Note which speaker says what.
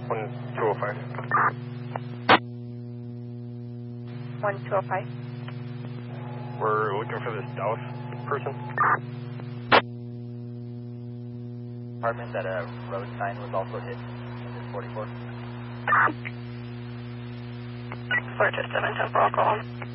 Speaker 1: 1205.
Speaker 2: 1205.
Speaker 1: We're looking for this Dallas person.
Speaker 3: Apartment that a road sign was also hit in this 44.
Speaker 2: Flirt to 7 Temporal, call home.